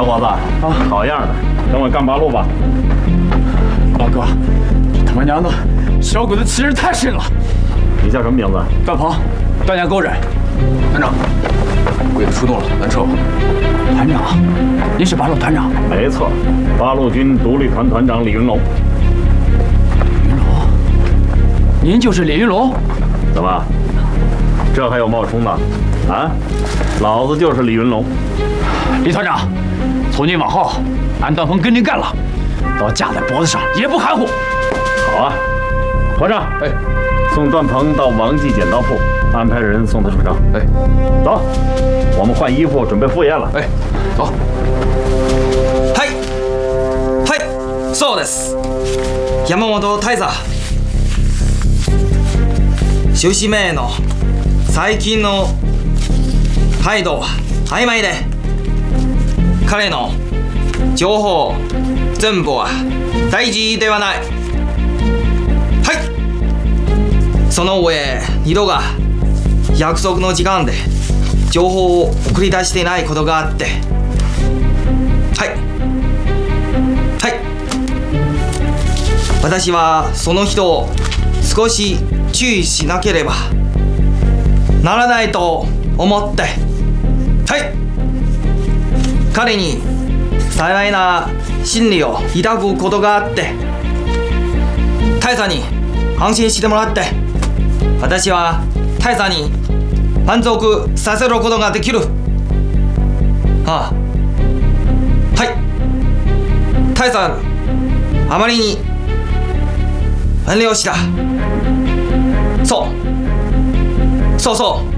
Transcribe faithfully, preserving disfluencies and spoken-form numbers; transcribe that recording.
小伙子啊，好样的，跟我干八路吧。 老哥，这他妈娘的，小鬼子气势太深了。 你叫什么名字？ 段鹏，段家沟人。 团长，鬼子出动了，咱撤吧。 团长，您是八路团长？ 没错，八路军独立团团长李云龙。 云龙，您就是李云龙？ 怎么，这还有冒充的？啊，老子就是李云龙。 李团长，从今往后，俺段鹏跟您干了，刀架在脖子上也不含糊。 好啊，团长，哎，送段鹏到王记剪刀铺，安排人送他出城。 哎， 走，我们换衣服准备赴宴了。 哎，走。 はい、はい、そうです。山本大佐。趣旨名の最近の態度は曖昧で、彼の情報全部は大事ではない。はい。その上、二度が約束の時間で情報を送り出していないことがあって、はいはい。私はその人を少し注意しなければならないと思って、はい。彼に幸いな心理を抱くことがあって、大佐に安心してもらって、私は大佐に満足させることができる。ああ、はい。大佐、あまりに遠慮した。そうそうそう。